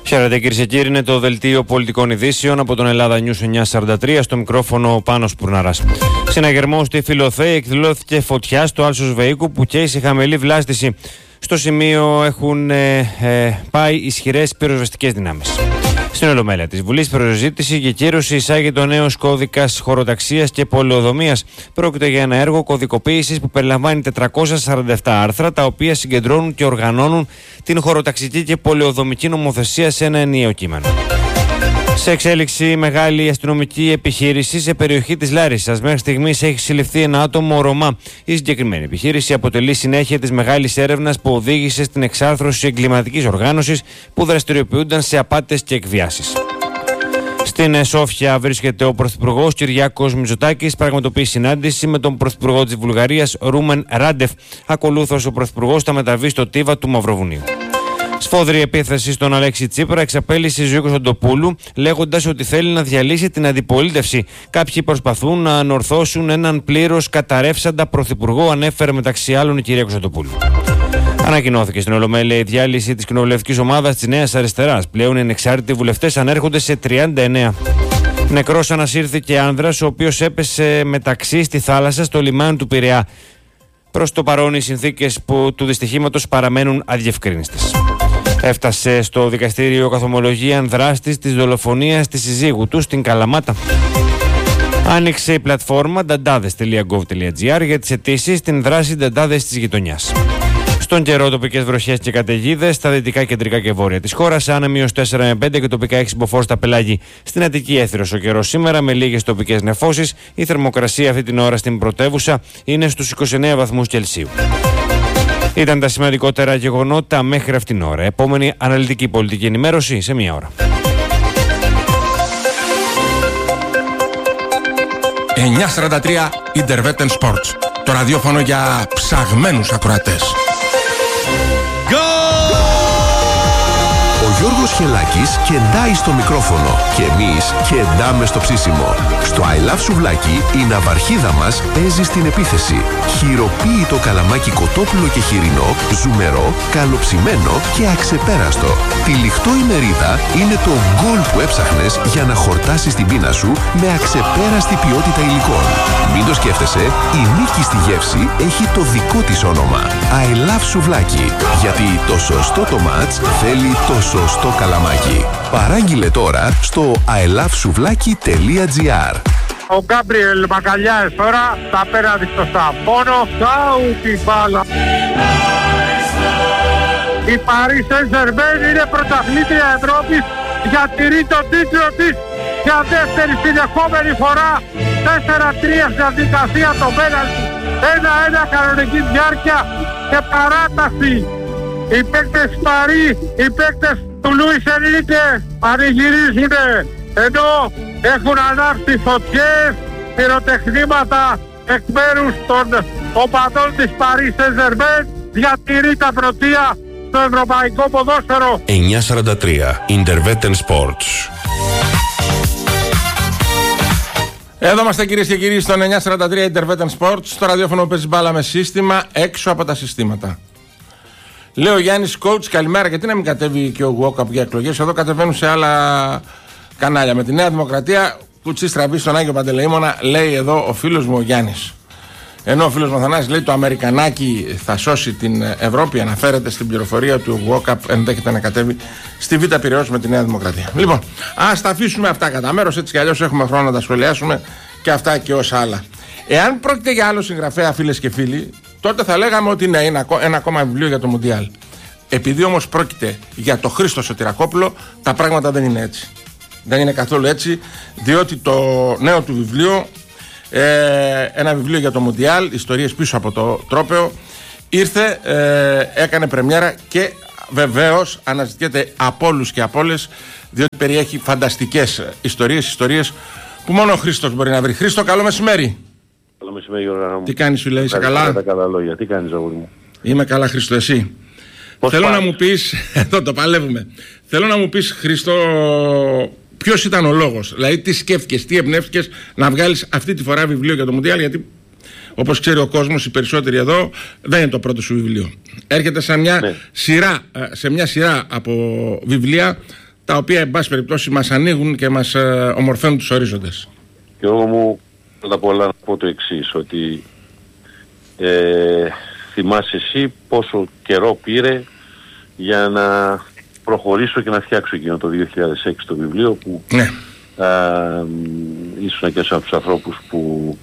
Χαίρετε κυρίες και κύριοι, είναι το δελτίο πολιτικών ειδήσεων από τον Ελλάδα News 943, στο μικρόφωνο Πάνος Πουρναράς. Συναγερμός στη Φιλοθέη, εκδηλώθηκε φωτιά στο Άλσος Βεϊκού που καίει σε χαμηλή βλάστηση. Στο σημείο έχουν πάει ισχυρές πυροσβεστικές δυνάμεις. Στην Ολομέλεια της Βουλής, προσζήτηση και κύρωση εισάγεται ο νέος κώδικας χωροταξίας και πολεοδομίας. Πρόκειται για ένα έργο κωδικοποίησης που περιλαμβάνει 447 άρθρα, τα οποία συγκεντρώνουν και οργανώνουν την χωροταξική και πολεοδομική νομοθεσία σε ένα ενιαίο κείμενο. Σε εξέλιξη, μεγάλη αστυνομική επιχείρηση σε περιοχή της Λάρισσας. Μέχρι στιγμής έχει συλληφθεί ένα άτομο Ρωμά. Η συγκεκριμένη επιχείρηση αποτελεί συνέχεια της μεγάλης έρευνας που οδήγησε στην εξάρθρωση εγκληματικής οργάνωσης που δραστηριοποιούνταν σε απάτες και εκβιάσεις. Στην Σόφια βρίσκεται ο Πρωθυπουργός Κυριάκος Μητσοτάκης, πραγματοποιεί συνάντηση με τον Πρωθυπουργό της Βουλγαρίας Ρούμεν Ράντεφ. Ακολούθως, ο Πρωθυπουργός θα μεταβεί στο Τίβα του Μαυροβουνίου. Σφόδρη επίθεση στον Αλέξη Τσίπρα εξαπέλυσε η Ζωή Κωνσταντοπούλου, λέγοντας ότι θέλει να διαλύσει την αντιπολίτευση. Κάποιοι προσπαθούν να ανορθώσουν έναν πλήρως καταρρεύσαντα πρωθυπουργό, ανέφερε μεταξύ άλλων η κυρία Κωνσταντοπούλου. Ανακοινώθηκε στην Ολομέλεια η διάλυση της κοινοβουλευτικής ομάδας της Νέας Αριστεράς. Πλέον οι ανεξάρτητοι βουλευτές ανέρχονται σε 39. Νεκρός ανασύρθηκε άνδρας, ο οποίος έπεσε μεταξύ στη θάλασσα στο λιμάνι του Πειραιά. Προς το παρόν, οι συνθήκες του δυστυχήματος παραμένουν αδιευκρίνιστες. Έφτασε στο δικαστήριο καθομολογία δράστης της δολοφονίας της συζύγου του στην Καλαμάτα. Άνοιξε η πλατφόρμα dantades.gov.gr για τις αιτήσεις στην δράση Dantades της γειτονιάς. Στον καιρό, τοπικές βροχές και καταιγίδες στα δυτικά, κεντρικά και βόρεια της χώρας. Άνεμοι 4 με 5 και τοπικά 6 μποφόρ στα πελάγη. Στην Αττική έθριος ο καιρός σήμερα με λίγες τοπικές νεφώσεις. Η θερμοκρασία αυτή την ώρα στην πρωτεύουσα είναι στους 29 βαθμούς Κελσίου. Ήταν τα σημαντικότερα γεγονότα μέχρι αυτήν την ώρα. Επόμενη αναλυτική πολιτική ενημέρωση σε μία ώρα. 943 Intervetten Sports. Το ραδιόφωνο για ψαγμένους ακροατές. Ο Γιώργος Χελάκης κεντάει στο μικρόφωνο και εμείς κεντάμε στο ψήσιμο. Στο I Love Σουβλάκι η ναυαρχίδα μας παίζει στην επίθεση. Χειροποίητο καλαμάκι κοτόπουλο και χοιρινό, ζουμερό, καλοψημένο και αξεπέραστο. Τυλιχτό η μερίδα είναι το γκολ που έψαχνες για να χορτάσεις την πείνα σου με αξεπέραστη ποιότητα υλικών. Μην το σκέφτεσαι, η νίκη στη γεύση έχει το δικό της όνομα. I Love Σουβλάκι. Γιατί το σωστό το μάτς θέλει το σωστό καλαμάκι. Παράγγειλε τώρα στο ilovesuvlaki.gr. Ο Γκάμπριελ Μακαλιάες τώρα θα απέναντι στο Σαμπόνο. Κάου την μπάλα. Η Paris Saint-Germain είναι πρωταθλήτρια Ευρώπης, διατηρεί τον τίτλο της για δεύτερη συνεχόμενη φορά. 4-3 στην διαδικασία το πέναλτι. 1-1 κανονική διάρκεια και παράταση. Οι παίκτες Παρί, οι παίκτες του Λουίς Ενρίκε πανηγυρίζουνε, ενώ έχουν ανάψει φωτιές, πυροτεχνήματα εκ μέρους των οπαδών της Paris Saint-Germain. Διατηρεί τα πρωτεία στο ευρωπαϊκό ποδόσφαιρο. 943 Intervetten Sports. Εδώ είμαστε κυρίες και κύριοι στο 943 Intervetten Sports. Στο ραδιόφωνο που παίζει μπάλα με σύστημα έξω από τα συστήματα. Λέει ο Γιάννης coach, καλημέρα. Γιατί να μην κατέβει και ο Γουόκαπ για εκλογές? Εδώ κατεβαίνουν σε άλλα κανάλια. Με τη Νέα Δημοκρατία, κουτσί στραβή στον Άγιο Παντελεήμονα, λέει εδώ ο φίλος μου ο Γιάννης. Ενώ ο φίλος μου ο Θανάσης λέει το Αμερικανάκι θα σώσει την Ευρώπη. Αναφέρεται στην πληροφορία του Γουόκαπ, ενδέχεται να κατέβει στη Β' Πειραιώς με τη Νέα Δημοκρατία. Λοιπόν, ας τα αφήσουμε αυτά κατά μέρος, έτσι κι αλλιώς έχουμε χρόνο να τα σχολιάσουμε και αυτά και όσα άλλα. Εάν πρόκειται για άλλο συγγραφέα, φίλες και φίλοι, τότε θα λέγαμε ότι ναι, είναι ένα ακόμα βιβλίο για το Μουντιάλ. Επειδή όμως πρόκειται για το Χρήστο Σωτηρακόπουλο, τα πράγματα δεν είναι έτσι. Δεν είναι καθόλου έτσι, διότι το νέο του βιβλίο, ένα βιβλίο για το Μουντιάλ, ιστορίες πίσω από το τρόπαιο, ήρθε, έκανε πρεμιέρα και βεβαίως αναζητιέται από όλους και από όλες, διότι περιέχει φανταστικές ιστορίες που μόνο ο Χρήστος μπορεί να βρει. Χρήστο, καλό μεσημέρι. Καλό μεσημέρι, Γιώργο. Τι κάνεις, σου λέει, είσαι καλά? Τα καλά λόγια. Τι κάνεις, αγόρι μου? Είμαι καλά, Χρήστο, εσύ? Θέλω να μου πεις, εδώ το παλεύουμε. Θέλω να μου πεις, Χρήστο, ποιος ήταν ο λόγος? Δηλαδή, τι σκέφτηκες, τι εμπνεύστηκες να βγάλεις αυτή τη φορά βιβλίο για το Μουντιάλ? Γιατί, όπως ξέρει ο κόσμος, οι περισσότεροι εδώ, δεν είναι το πρώτο σου βιβλίο. Έρχεται σε μια σειρά από βιβλία τα οποία εν πάση περιπτώσει μας ανοίγουν και μας ομορφαίνουν τους ορίζοντες. Και εγώ μου πρώτα απ' όλα να πω το εξής, ότι θυμάσαι εσύ πόσο καιρό πήρε για να προχωρήσω και να φτιάξω εκείνο το 2006 το βιβλίο που Ναι. ήσουν και από τους ανθρώπους που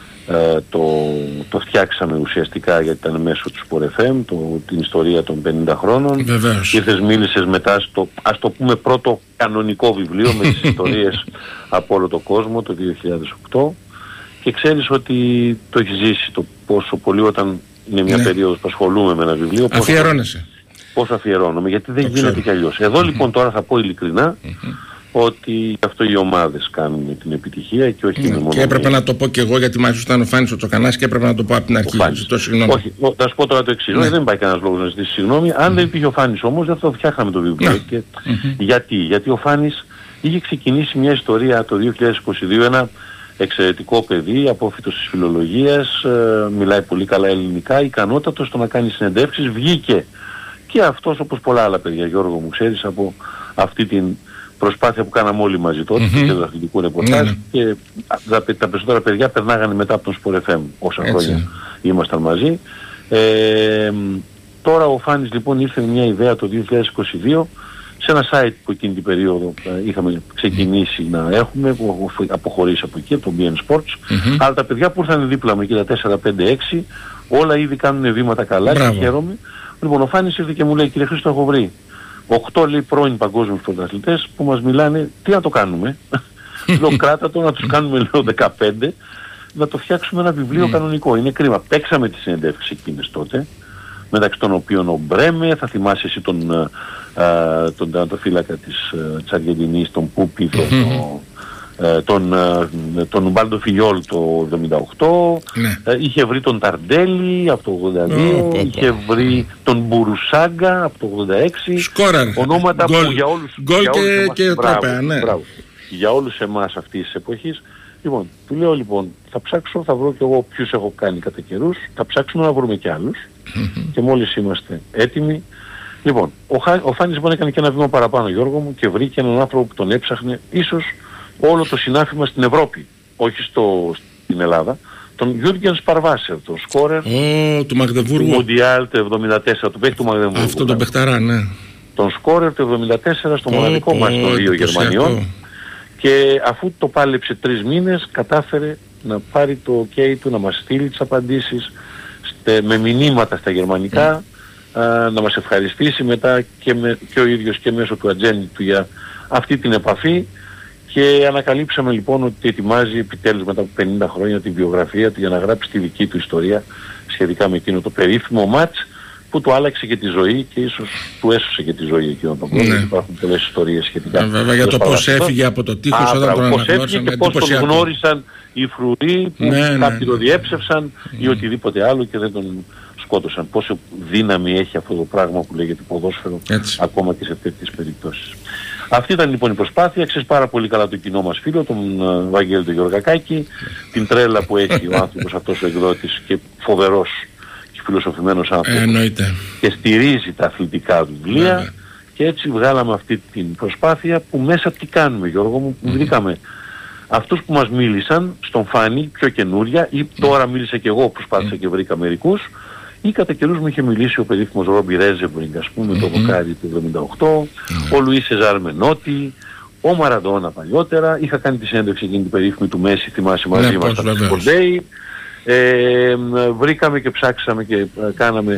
το φτιάξαμε ουσιαστικά, γιατί ήταν μέσω του Sport FM, την ιστορία των 50 χρόνων. Βεβαίως. Ήρθες, μίλησες μετά στο, ας το πούμε, πρώτο κανονικό βιβλίο με τις ιστορίες από όλο τον κόσμο το 2008 και ξέρεις ότι το έχεις ζήσει το πόσο πολύ όταν είναι μια περίοδος που ασχολούμαι με ένα βιβλίο. Αφιερώνεσαι. Πώς αφιερώνομαι, γιατί δεν γίνεται κι αλλιώς. Εδώ λοιπόν τώρα θα πω ειλικρινά ότι γι' αυτό οι ομάδες κάνουν την επιτυχία και όχι μόνο. Και έπρεπε να το πω και εγώ, γιατί μάλιστα ήταν ο Φάνης ο Τσοκανάς και έπρεπε να το πω από την αρχή. Ζητώ συγγνώμη. Όχι, θα σου πω τώρα το εξής. Δεν υπάρχει κανένας λόγος να ζητήσει συγγνώμη. Αν δεν υπήρχε ο Φάνης όμως, δεν θα το φτιάχναμε το βιβλίο. Και γιατί ο Φάνης είχε ξεκινήσει μια ιστορία το 2022, ένα εξαιρετικό παιδί, απόφοιτος της φιλολογίας, μιλάει πολύ καλά ελληνικά, ικανότατος στο να κάνει συνεντεύξεις, βγήκε. Και αυτός, όπως πολλά άλλα παιδιά, Γιώργο μου, ξέρεις, από αυτή την προσπάθεια που κάναμε όλοι μαζί τότε, του αθλητικού ρεπορτάζ, και τα περισσότερα παιδιά περνάγανε μετά από τον Sport FM, όσα χρόνια ήμασταν μαζί. Τώρα ο Φάνης λοιπόν ήρθε με μια ιδέα το 2022, σε ένα site που εκείνη την περίοδο είχαμε ξεκινήσει να έχουμε, που αποχωρήσει από εκεί, από το BN Sports, αλλά τα παιδιά που ήρθαν δίπλα μου εκεί, τα 4, 5, 6, όλα ήδη κάνουν βήματα καλά και χαίρομαι. Λοιπόν, ο Φάνης ήρθε και μου λέει: κύριε Χρήστο, έχω βρει 8 λέει πρώην παγκόσμιους πρωταθλητές που μας μιλάνε, τι να το κάνουμε. Λέω, κράτα το, να τους κάνουμε λέω 15, να το φτιάξουμε ένα βιβλίο κανονικό. Είναι κρίμα. Παίξαμε τις συνεντεύξεις εκείνες τότε, μεταξύ των οποίων ο Μπρέμε, θα θυμάσαι εσύ τον τερματοφύλακα της Αργεντινής, τον Πούπι, τον Ουμπάλντο Φιγιόλ το 78, είχε βρει τον Ταρντέλη από το 82, είχε βρει τον Μπουρουσάγκα από το 86, Σκόραρ, ονόματα γκολ, που για όλους, γκολ για όλους και τρόπαια, ναι. Για όλους εμάς αυτής της εποχής. Λοιπόν, του λέω λοιπόν, θα ψάξω, θα βρω και εγώ ποιους έχω κάνει κατά καιρούς, θα ψάξουμε να βρούμε κι άλλους και μόλις είμαστε έτοιμοι. Λοιπόν, ο Φάνης λοιπόν έκανε και ένα βήμα παραπάνω, Γιώργο μου, και βρήκε έναν άνθρωπο που τον έψαχνε ίσως όλο το συνάφημα στην Ευρώπη, όχι στην Ελλάδα, τον Γιούργεν Σπαρβάσερ, τον σκόρερ του Μαγδεβούργου, του Μουντιάλ το 74, του παίκτη του Μαγδεβούργου. Αυτό τον παιχταρά, ναι. Τον σκόρερ το 74 στο μοναδικό μάτς των δύο Γερμανιών, και αφού το πάλεψε 3 μήνες κατάφερε να πάρει το OK του, να μας στείλει τις απαντήσεις με μηνύματα στα γερμανικά, να μας ευχαριστήσει μετά και ο ίδιος και μέσω του ατζέντη του για αυτή την επαφή. Και ανακαλύψαμε λοιπόν ότι ετοιμάζει επιτέλους μετά από 50 χρόνια τη βιογραφία του για να γράψει τη δική του ιστορία σχετικά με εκείνο το περίφημο μάτς που του άλλαξε και τη ζωή και ίσως του έσωσε και τη ζωή εκείνο το πρώτο. Υπάρχουν πολλές ιστορίες σχετικά. Βέβαια για το πώς έφυγε από το τείχος όταν τον αναγνώρισαν. Και πώς τον γνώρισαν οι φρουροί που κάποιοι το διέψευσαν ή οτιδήποτε άλλο και δεν τον σκότωσαν. Πόσο δύναμη έχει αυτό το πράγμα που λέγεται ποδόσφαιρο ακόμα και σε τέτοιες περιπτώσεις. Αυτή ήταν λοιπόν η προσπάθεια. Ξέρεις πάρα πολύ καλά το κοινό μας φίλο, τον Βαγγέλη τον Γεωργακάκη, την τρέλα που έχει ο άνθρωπος αυτός ο εκδότης και φοβερός και φιλοσοφημένος άνθρωπος και στηρίζει τα αθλητικά βιβλία. Και έτσι βγάλαμε αυτή την προσπάθεια που μέσα τι κάνουμε, Γιώργο μου, που βρήκαμε αυτούς που μας μίλησαν στον Φάνη πιο καινούρια ή τώρα μίλησα και εγώ, προσπάθησα και βρήκα μερικούς, ή κατά καιρούς μου είχε μιλήσει ο περίφημος Ρόμπι Ρέζεμπρινγκ, ας πούμε, το δοκάρι του 78, ο Λουίς Σεζάρ Μενότη, ο Μαραντόνα παλιότερα, είχα κάνει τη συνέντευξη εκείνη την περίφημη του Μέση, θυμάσαι μαζί μας στα Σπορντέι, βρήκαμε και ψάξαμε και κάναμε,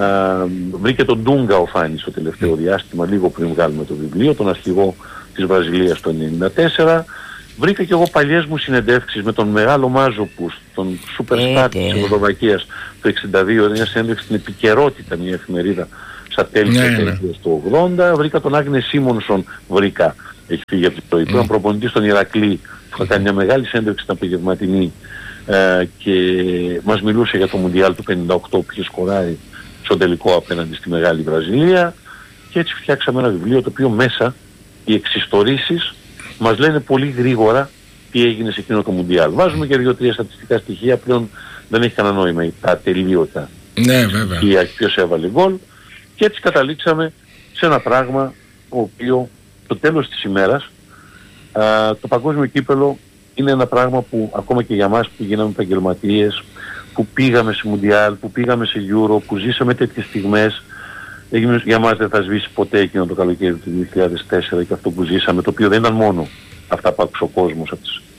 βρήκε τον Ντούγκα ο Φάνης στο τελευταίο διάστημα, λίγο πριν βγάλουμε το βιβλίο, τον αρχηγό της Βραζιλίας το 1994. Βρήκα και εγώ παλιές μου συνεντεύξεις με τον μεγάλο Μάζοπους, τον superstar της Τσεχοσλοβακίας το 1962, μια συνέντευξη στην Επικαιρότητα, μια εφημερίδα στα τέλη του 80. Βρήκα τον Άγνε Σίμονσον, έχει φύγει από το Υπουργείο, προπονητής στον Ηρακλή, που είχα κάνει μια μεγάλη συνέντευξη στην απογευματινή και μας μιλούσε για το Μουντιάλ του 58 που είχε σκοράρει στο τελικό απέναντι στη Μεγάλη Βραζιλία, και έτσι φτιάξαμε ένα βιβλίο το οποίο μέσα οι εξιστορήσεις μας λένε πολύ γρήγορα τι έγινε σε εκείνο το Μουντιάλ. Βάζουμε και 2-3 στατιστικά στοιχεία, πλέον δεν έχει κανένα νόημα τα ατελείωτα στοιχεία, ποιος έβαλε γκολ, και έτσι καταλήξαμε σε ένα πράγμα το οποίο το τέλος της ημέρας το παγκόσμιο κύπελλο είναι ένα πράγμα που ακόμα και για μας που γίναμε επαγγελματίες, που πήγαμε σε Μουντιάλ, που πήγαμε σε Euro, που ζήσαμε τέτοιες στιγμές, για μας δεν θα σβήσει ποτέ εκείνο το καλοκαίρι του 2004 και αυτό που ζήσαμε, το οποίο δεν ήταν μόνο αυτά που άκουσε ο κόσμος από τις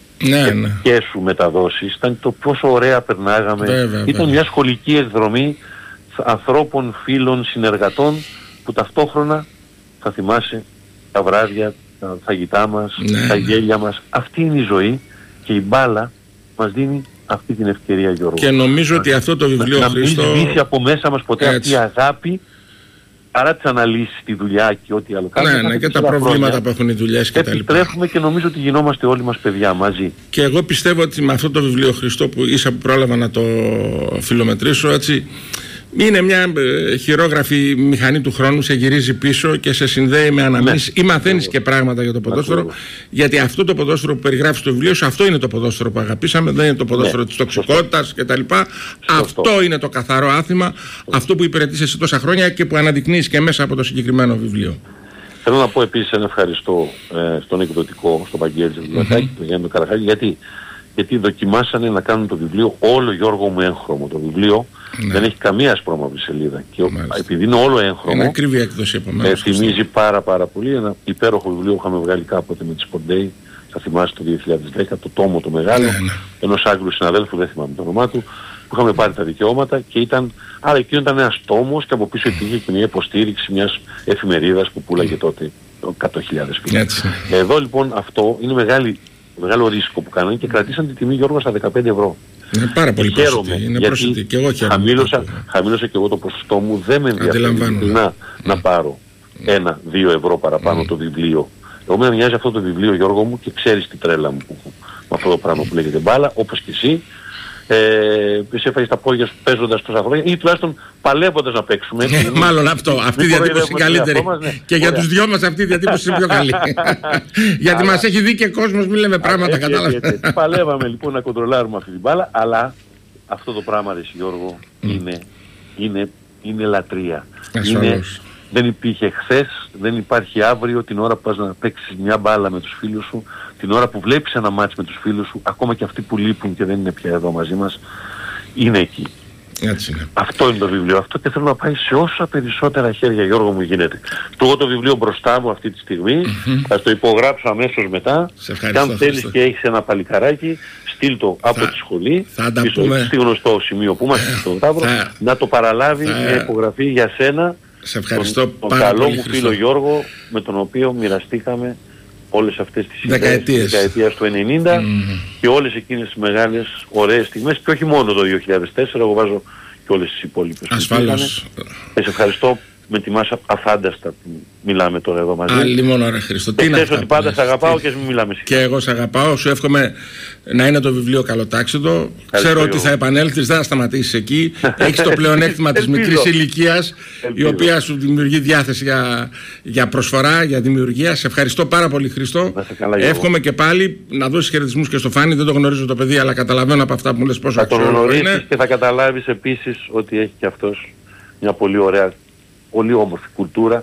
και σου μεταδόσεις, ήταν το πόσο ωραία περνάγαμε. Ήταν μια σχολική εκδρομή ανθρώπων, φίλων, συνεργατών που ταυτόχρονα θα θυμάσαι τα βράδια, τα φαγητά μας, τα γέλια μας. Αυτή είναι η ζωή και η μπάλα μας δίνει αυτή την ευκαιρία, Γιώργο. Και νομίζω ότι αυτό το βιβλίο, Χρήστο, να μην σβήσει από μέσα μας ποτέ αυτή η αγάπη, παρά τις αναλύσεις, τη δουλειά και ό,τι άλλο κάνουμε. Ναι, και τα προβλήματα που έχουν οι δουλειές και τα λοιπά. Επιστρέφουμε και νομίζω ότι γινόμαστε όλοι μας παιδιά μαζί. Και εγώ πιστεύω ότι με αυτό το βιβλίο, Χριστό, που ίσα που πρόλαβα να το φιλομετρήσω, έτσι, είναι μια χειρόγραφη μηχανή του χρόνου, σε γυρίζει πίσω και σε συνδέει με αναμνήσεις ή μαθαίνεις και πράγματα για το ποδόσφαιρο. Γιατί αυτό το ποδόσφαιρο που περιγράφει στο βιβλίο σου, αυτό είναι το ποδόσφαιρο που αγαπήσαμε, δεν είναι το ποδόσφαιρο της τοξικότητας κτλ. Αυτό είναι το καθαρό άθλημα, αυτό που υπηρετείς εσύ τόσα χρόνια και που αναδεικνύεις και μέσα από το συγκεκριμένο βιβλίο. Θέλω να πω επίσης ένα ευχαριστώ στον εκδοτικό, στον Παγγέλη Βιβλιοθήκη, τον Γιάννη Καραχάκη, γιατί δοκιμάσανε να κάνουν το βιβλίο όλο, Γιώργο μου, έγχρωμο. Το βιβλίο δεν έχει καμία ασπρόμαυρη σελίδα. Και επειδή είναι όλο έγχρωμο, είναι ακριβή έκδοση επομένως. Θυμίζει πάρα πολύ ένα υπέροχο βιβλίο που είχαμε βγάλει κάποτε με τη Σποντέι, θα θυμάσαι το 2010, το τόμο το μεγάλο, ενός Άγγλου συναδέλφου, δεν θυμάμαι το όνομά του, που είχαμε πάρει τα δικαιώματα και ήταν, άρα εκείνο ήταν ένας τόμος και από πίσω υπήρχε και μια υποστήριξη μιας εφημερίδας που πουλάγε τότε 100.000 φίλοι. Εδώ λοιπόν αυτό είναι μεγάλο ρίσκο που κάνανε και κρατήσαν τη τιμή, Γιώργο, στα 15 ευρώ. Είναι πάρα πολύ πρόσθετη. Είναι πρόσθετη και εγώ χαίρομαι. Χαμήλωσα και εγώ το ποσοστό μου, δεν με ενδιαφέρει να πάρω 1-2 ευρώ παραπάνω το βιβλίο. Εγώ με νοιάζει αυτό το βιβλίο, Γιώργο μου, και ξέρεις τη τρέλα μου που έχω με αυτό το πράγμα που λέγεται μπάλα, όπως και εσύ. Σε έφαγες τα πόδια σου παίζοντας τόσα χρόνια ή τουλάχιστον παλεύοντας να παίξουμε. Μάλλον αυτό, αυτή η διατύπωση είναι καλύτερη. Και για τους δυο μας αυτή η διατύπωση είναι πιο καλή. Γιατί μας έχει δει και κόσμος, μην λέμε πράγματα, κατάλαβες. Παλεύαμε λοιπόν να κοντρολάρουμε αυτή την μπάλα, αλλά αυτό το πράγμα, ρε Γιώργο, είναι λατρεία. Δεν υπήρχε χθες, δεν υπάρχει αύριο, την ώρα που πας να παίξεις μια μπάλα με τους φίλους σου, την ώρα που βλέπεις ένα μάτς με τους φίλους σου, ακόμα και αυτοί που λείπουν και δεν είναι πια εδώ μαζί μας, είναι εκεί. Έτσι είναι. Αυτό είναι το βιβλίο, αυτό και θέλω να πάει σε όσα περισσότερα χέρια, Γιώργο μου, γίνεται. Εγώ το βιβλίο μπροστά μου αυτή τη στιγμή, θα το υπογράψω αμέσως μετά, και αν θέλεις και έχεις ένα παλικαράκι, στείλ το από τη σχολή, στη γνωστό σημείο που είμαστε στον Ταύρο, να το παραλάβει μια υπογραφή για σένα. Σε ευχαριστώ τον καλό μου φίλο Γιώργο, με τον οποίο μοιραστήκαμε όλες αυτές τις δεκαετίες του 90 και όλες εκείνες τις μεγάλες ωραίες στιγμές και όχι μόνο το 2004, εγώ βάζω και όλες τις υπόλοιπες. Ασφαλώς. Σε ευχαριστώ, με τιμάς αφάνταστα που μιλάμε τώρα εδώ μαζί. Άλλη μόνο, ρε Χρήστο. Τι ξέρεις ότι πάντα σε αγαπάω και μην μιλάμε σήμερα. Και εγώ σε αγαπάω, σου εύχομαι να είναι το βιβλίο καλοτάξιτο. Ξέρω ότι θα επανέλθεις, δεν θα σταματήσεις εκεί. Έχεις το πλεονέκτημα της μικρής ηλικίας, η οποία σου δημιουργεί διάθεση για προσφορά, για δημιουργία. Σε ευχαριστώ πάρα πολύ, Χρήστο. Εύχομαι και πάλι να δώσεις χαιρετισμούς και στο Φάνη. Δεν το γνωρίζω το παιδί, αλλά καταλαβαίνω από αυτά που μου λες πόσο αξιόλογο είναι. Και θα καταλάβεις επίσης ότι έχει και αυτός μια πολύ ωραία, πολύ όμορφη κουλτούρα,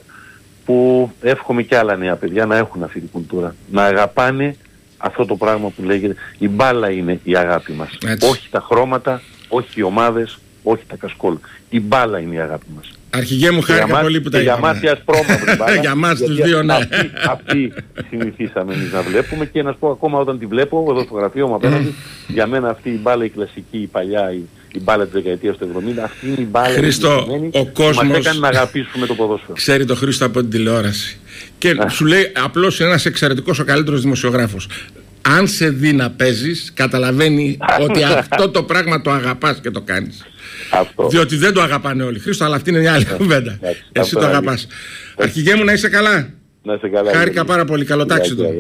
που εύχομαι και άλλα νέα παιδιά να έχουν αυτή την κουλτούρα. Να αγαπάνε αυτό το πράγμα που λέγεται. Η μπάλα είναι η αγάπη μας. Έτσι. Όχι τα χρώματα, όχι οι ομάδες, όχι τα κασκόλ. Η μπάλα είναι η αγάπη μας. Αρχηγέ μου, χάρηκα πολύ που τα είπαμε. Για μας η ασπρόμαυρη μπάλα. Για μας τους δύο, ναι. Αυτή συνηθίσαμε εμείς να βλέπουμε και να σου πω ακόμα όταν τη βλέπω εδώ στο γραφείο μου απέναντι, για μένα αυτή η μπάλα η κλασική, η παλιά, η μπάλα της δεκαετίας του 70, αυτή είναι η μπάλα Χρήστο, ο κόσμος μας έκανε να αγαπήσουμε το ποδόσφαιρο. Ξέρει το Χρήστο από την τηλεόραση. Και σου λέει απλώς ένας εξαιρετικός, ο καλύτερος δημοσιογράφος. Αν σε δει να παίζεις, καταλαβαίνει ότι αυτό το πράγμα το αγαπάς και το κάνεις. Αυτό. Διότι δεν το αγαπάνε όλοι, Χρήστο, αλλά αυτή είναι μια άλλη κουβέντα. Εσύ το αγαπάς. Αρχηγέ μου, να είσαι καλά. Να είσαι καλά. Χάρηκα πάρα πολύ. Καλοτάξιτο.